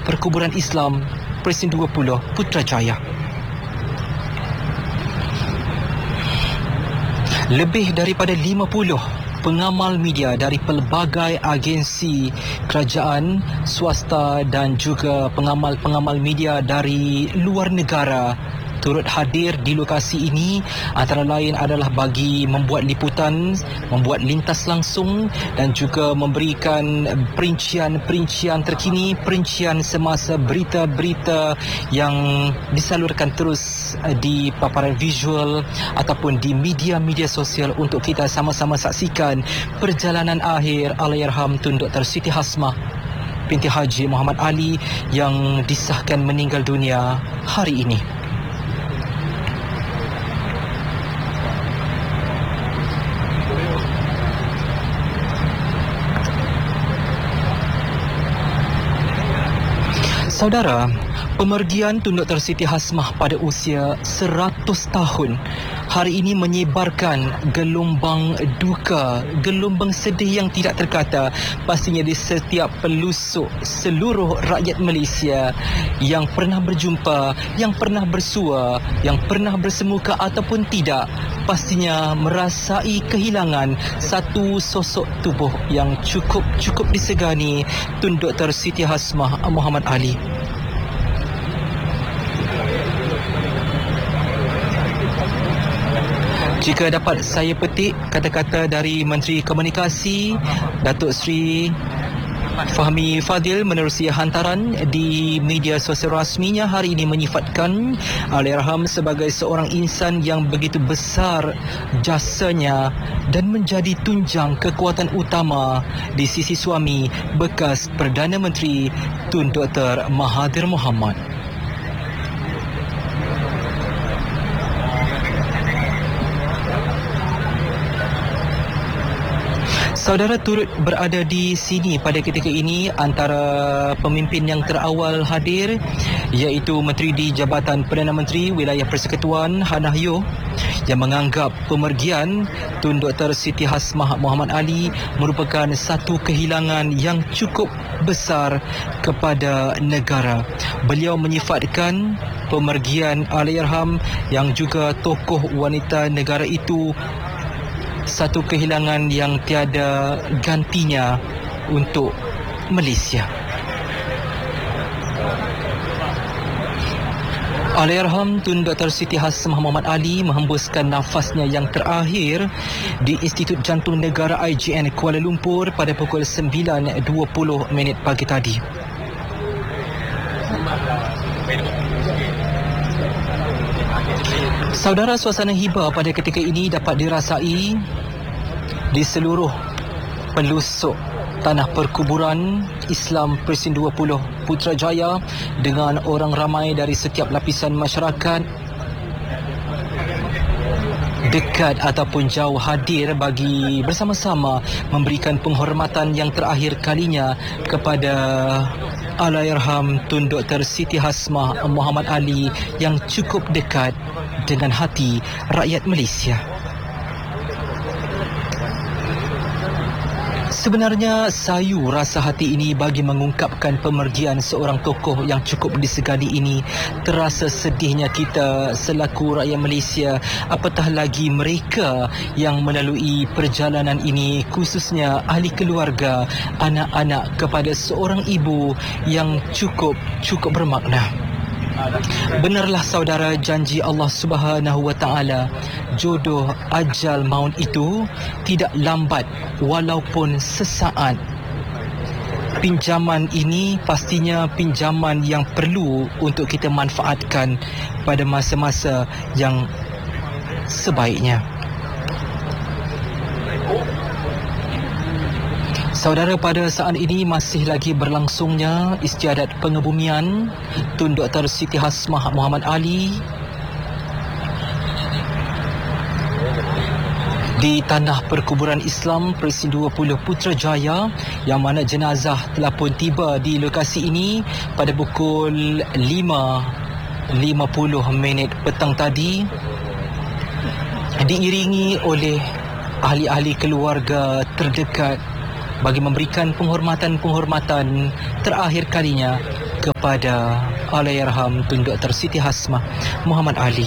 Perkuburan Islam Presiden 20 Putrajaya. Lebih daripada 50 pengamal media dari pelbagai agensi kerajaan, swasta dan juga pengamal-pengamal media dari luar negara turut hadir di lokasi ini, antara lain adalah bagi membuat liputan, membuat lintas langsung dan juga memberikan perincian terkini, perincian semasa berita-berita yang disalurkan terus di paparan visual ataupun di media-media sosial untuk kita sama-sama saksikan perjalanan akhir Allahyarham Tun Dr. Siti Hasmah binti Haji Muhammad Ali yang disahkan meninggal dunia hari ini. Saudara, pemergian Tun Dr. Siti Hasmah pada usia 100 tahun hari ini menyebarkan gelombang duka, gelombang sedih yang tidak terkata pastinya di setiap pelosok seluruh rakyat Malaysia yang pernah berjumpa, yang pernah bersua, yang pernah bersemuka ataupun tidak, pastinya merasai kehilangan satu sosok tubuh yang cukup disegani, Tun Dr. Siti Hasmah Muhammad Ali. Jika dapat saya petik kata-kata dari Menteri Komunikasi Datuk Seri Fahmi Fadil menerusi hantaran di media sosial rasminya hari ini menyifatkan Allahyarham sebagai seorang insan yang begitu besar jasanya dan menjadi tunjang kekuatan utama di sisi suami bekas Perdana Menteri Tun Dr. Mahathir Mohamad. Saudara, turut berada di sini pada ketika ini antara pemimpin yang terawal hadir iaitu Menteri di Jabatan Perdana Menteri Wilayah Persekutuan Hannah Yeoh yang menganggap pemergian Tun Dr. Siti Hasmah Muhammad Ali merupakan satu kehilangan yang cukup besar kepada negara. Beliau menyifatkan pemergian Allahyarham yang juga tokoh wanita negara itu satu kehilangan yang tiada gantinya untuk Malaysia. Allahyarham Tun Dr. Siti Hasmah Muhammad Ali menghembuskan nafasnya yang terakhir di Institut Jantung Negara IGN Kuala Lumpur pada pukul 9.20 pagi tadi. Saudara, suasana hibah pada ketika ini dapat dirasai di seluruh pelosok tanah perkuburan Islam Presiden 20 Putrajaya dengan orang ramai dari setiap lapisan masyarakat dekat ataupun jauh hadir bagi bersama-sama memberikan penghormatan yang terakhir kalinya kepada Allahyarham Tun Dr. Siti Hasmah Muhammad Ali yang cukup dekat dengan hati rakyat Malaysia. Sebenarnya sayu rasa hati ini bagi mengungkapkan pemergian seorang tokoh yang cukup disegani ini. Terasa sedihnya kita selaku rakyat Malaysia, apatah lagi mereka yang melalui perjalanan ini, khususnya ahli keluarga, anak-anak kepada seorang ibu yang cukup bermakna. Benarlah saudara janji Allah Subhanahu wa taala, jodoh ajal maut itu tidak lambat walaupun sesaat. Pinjaman ini pastinya pinjaman yang perlu untuk kita manfaatkan pada masa-masa yang sebaiknya. Saudara, pada saat ini masih lagi berlangsungnya istiadat pengebumian Tun Dr. Siti Hasmah Muhammad Ali di tanah perkuburan Islam Presiden 20 Putrajaya, yang mana jenazah telah pun tiba di lokasi ini pada pukul 5.50 petang tadi, diiringi oleh ahli-ahli keluarga terdekat bagi memberikan penghormatan terakhir kalinya kepada Allahyarham Tun Dr. Siti Hasmah Muhammad Ali.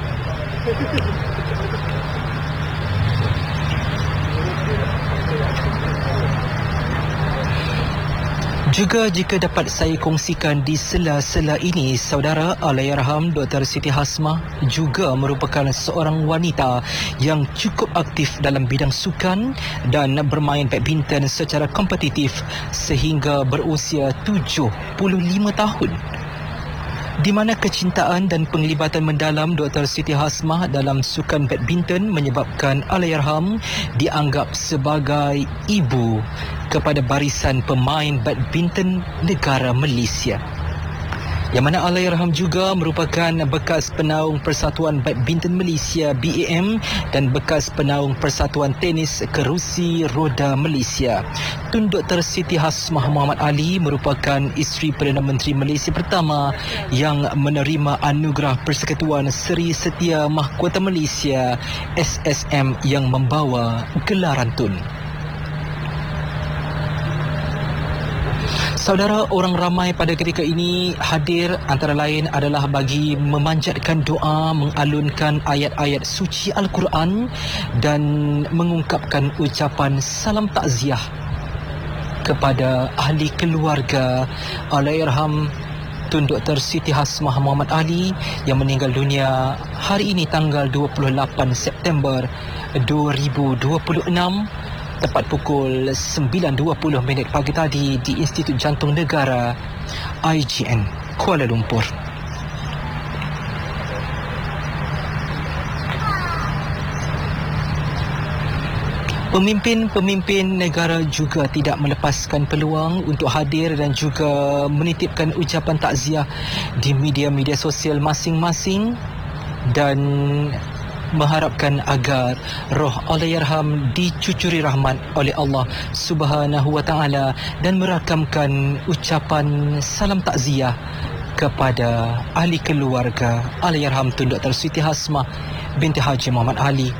Juga jika dapat saya kongsikan di sela-sela ini, saudara, Allahyarham Dr. Siti Hasmah juga merupakan seorang wanita yang cukup aktif dalam bidang sukan dan bermain badminton secara kompetitif sehingga berusia 75 tahun. Di mana kecintaan dan penglibatan mendalam Dr. Siti Hasmah dalam sukan badminton menyebabkan Allahyarham dianggap sebagai ibu kepada barisan pemain badminton negara Malaysia. Yang mana Allahyarham juga merupakan bekas penaung Persatuan Badminton Malaysia BAM dan bekas penaung Persatuan Tenis Kerusi Roda Malaysia. Tun Dr. Siti Hasmah Muhammad Ali merupakan isteri Perdana Menteri Malaysia pertama yang menerima anugerah Persekutuan Seri Setia Mahkota Malaysia SSM yang membawa gelaran Tun. Saudara, orang ramai pada ketika ini hadir antara lain adalah bagi memanjatkan doa, mengalunkan ayat-ayat suci Al-Quran dan mengungkapkan ucapan salam takziah kepada ahli keluarga Allahyarham Tun Dr. Siti Hasmah Muhammad Ali yang meninggal dunia hari ini tanggal 28 September 2026 tepat pukul 9.20 pagi tadi di Institut Jantung Negara IGN Kuala Lumpur. Pemimpin-pemimpin negara juga tidak melepaskan peluang untuk hadir dan juga menitipkan ucapan takziah di media-media sosial masing-masing dan mengharapkan agar roh Allahyarham dicucuri rahmat oleh Allah Subhanahu wa taala dan merakamkan ucapan salam takziah kepada ahli keluarga Allahyarham Tun Dr. Siti Hasmah binti Haji Muhammad Ali.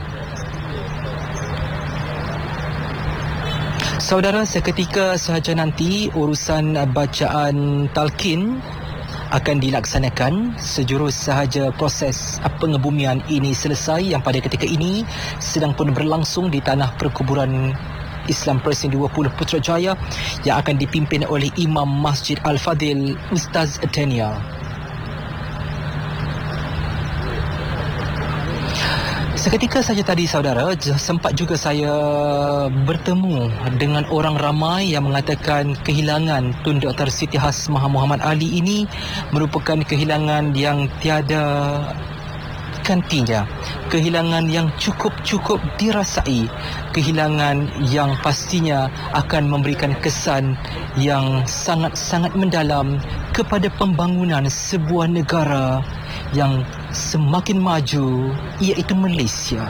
Saudara, seketika sahaja nanti urusan bacaan talqin akan dilaksanakan. Sejurus sahaja proses pengebumian ini selesai yang pada ketika ini sedang pun berlangsung di tanah perkuburan Islam Presiden 20 Putrajaya yang akan dipimpin oleh Imam Masjid Al-Fadil Ustaz Daniel. Seketika saja tadi, saudara, sempat juga saya bertemu dengan orang ramai yang mengatakan kehilangan Tun Dr. Siti Hasmah Muhammad Ali ini merupakan kehilangan yang tiada gantinya, kehilangan yang cukup dirasai, kehilangan yang pastinya akan memberikan kesan yang sangat-sangat mendalam kepada pembangunan sebuah negara yang semakin maju, iaitu Malaysia.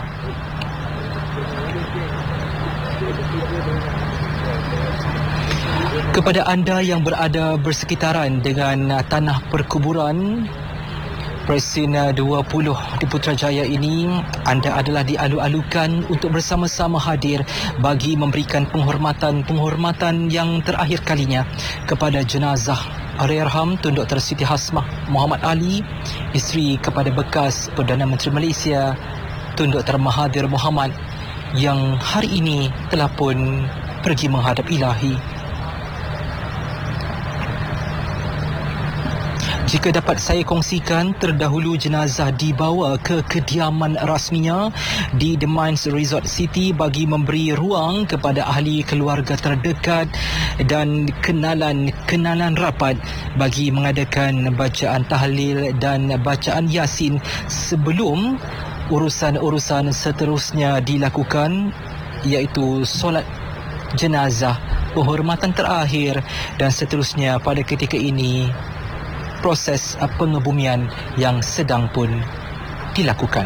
Kepada anda yang berada bersekitaran dengan tanah perkuburan Presiden 20 di Putrajaya ini, anda adalah dialu-alukan untuk bersama-sama hadir bagi memberikan penghormatan yang terakhir kalinya kepada jenazah Allahyarham Tun Dr. Siti Hasmah Muhammad Ali, isteri kepada bekas Perdana Menteri Malaysia Tun Dr. Mahathir Mohamad yang hari ini telah pun pergi menghadap Ilahi. Jika dapat saya kongsikan, terdahulu jenazah dibawa ke kediaman rasminya di The Mines Resort City bagi memberi ruang kepada ahli keluarga terdekat dan kenalan rapat bagi mengadakan bacaan tahlil dan bacaan Yasin sebelum urusan-urusan seterusnya dilakukan, iaitu solat jenazah, penghormatan terakhir dan seterusnya. Pada ketika ini proses pengebumian yang sedang pun dilakukan.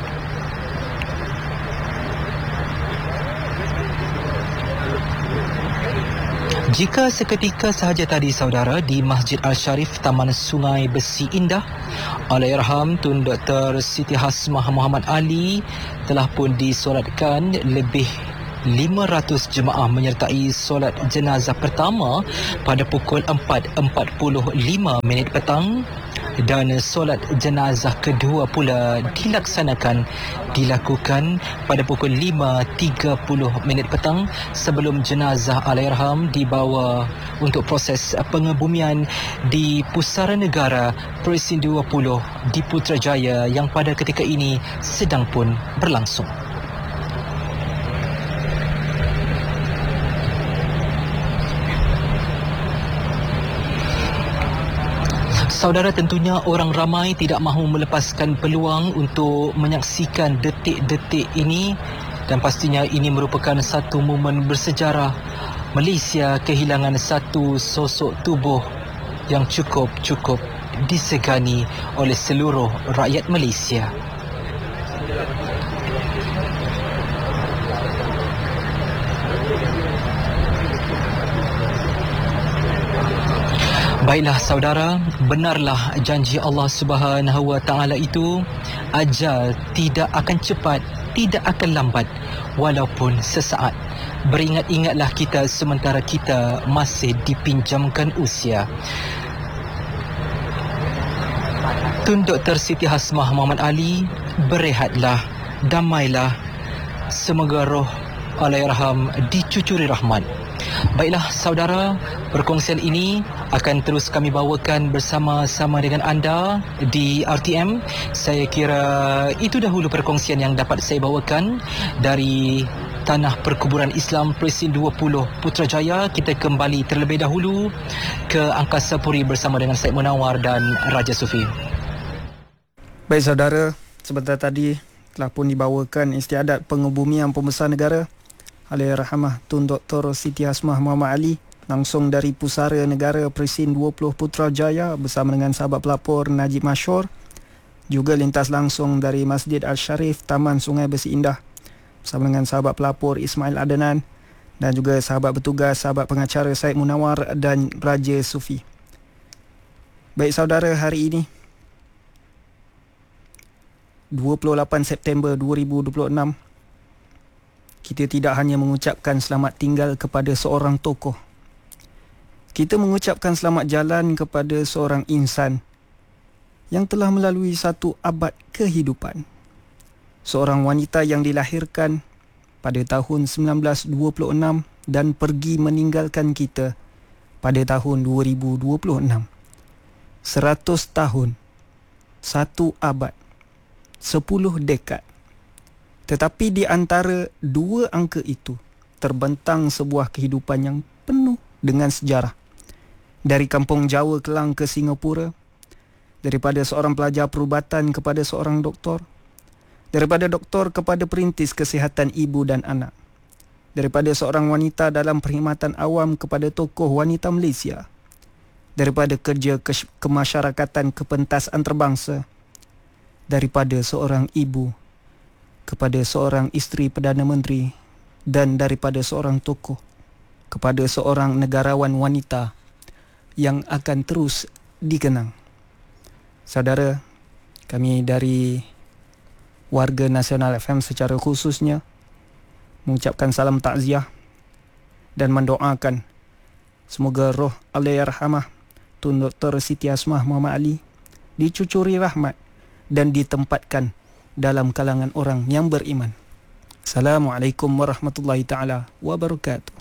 Jika seketika sahaja tadi, saudara, di Masjid Al-Sharif Taman Sungai Besi Indah, Allahyarham Tun Dr. Siti Hasmah Muhammad Ali telah pun disolatkan lebih 500 jemaah menyertai solat jenazah pertama pada pukul 4.45 petang dan solat jenazah kedua pula dilakukan pada pukul 5.30 petang sebelum jenazah Allahyarham dibawa untuk proses pengebumian di Pusara Negara Presin 20 di Putrajaya yang pada ketika ini sedang pun berlangsung. Saudara, tentunya orang ramai tidak mahu melepaskan peluang untuk menyaksikan detik-detik ini dan pastinya ini merupakan satu momen bersejarah. Malaysia kehilangan satu sosok tubuh yang cukup disegani oleh seluruh rakyat Malaysia. Baiklah saudara, benarlah janji Allah Subhanahu Wa Taala itu, ajal tidak akan cepat, tidak akan lambat walaupun sesaat. Beringat-ingatlah kita sementara kita masih dipinjamkan usia. Tun Dr. Siti Hasmah Muhammad Ali, berehatlah, damailah. Semoga roh Allahyarham dicucuri rahmat. Baiklah saudara, perkongsian ini akan terus kami bawakan bersama-sama dengan anda di RTM. Saya kira itu dahulu perkongsian yang dapat saya bawakan dari Tanah Perkuburan Islam Presin 20 Putrajaya. Kita kembali terlebih dahulu ke Angkasa Puri bersama dengan Syed Munawar dan Raja Sufi. Baik saudara, sebentar tadi telah pun dibawakan istiadat pengebumian Pembesar Negara Allahyarhamah Tun Dr. Siti Hasmah Muhammad Ali langsung dari Pusara Negara Presin 20 Putrajaya bersama dengan sahabat pelapor Najib Mashur, juga lintas langsung dari Masjid Al-Sharif Taman Sungai Besi Indah bersama dengan sahabat pelapor Ismail Adnan dan juga sahabat bertugas, sahabat pengacara Syed Munawar dan Raja Sufi. Baik saudara, hari ini 28 September 2026, kita tidak hanya mengucapkan selamat tinggal kepada seorang tokoh. Kita mengucapkan selamat jalan kepada seorang insan yang telah melalui satu abad kehidupan. Seorang wanita yang dilahirkan pada tahun 1926 dan pergi meninggalkan kita pada tahun 2026. 100 tahun, satu abad, 10 dekad. Tetapi di antara dua angka itu terbentang sebuah kehidupan yang penuh dengan sejarah. Dari kampung Jawa Kelang ke Singapura, daripada seorang pelajar perubatan kepada seorang doktor, daripada doktor kepada perintis kesihatan ibu dan anak, daripada seorang wanita dalam perkhidmatan awam kepada tokoh wanita Malaysia, daripada kerja kemasyarakatan ke pentas antarabangsa, daripada seorang ibu kepada seorang isteri Perdana Menteri, dan daripada seorang tokoh kepada seorang negarawan wanita yang akan terus dikenang. Saudara, kami dari warga Nasional FM secara khususnya mengucapkan salam takziah dan mendoakan semoga roh Allahyarhamah Tun Dr. Siti Hasmah Muhammad Ali dicucuri rahmat dan ditempatkan dalam kalangan orang yang beriman. Assalamualaikum warahmatullahi taala wabarakatuh.